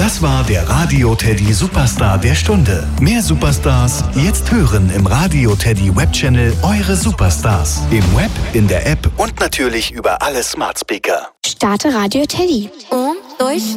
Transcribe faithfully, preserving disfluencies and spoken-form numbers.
Das war der Radio Teddy Superstar der Stunde. Mehr Superstars jetzt hören im Radio Teddy Webchannel Eure Superstars. Im Web, in der App und natürlich über alle Smart Speaker. Starte Radio Teddy. Um, dois,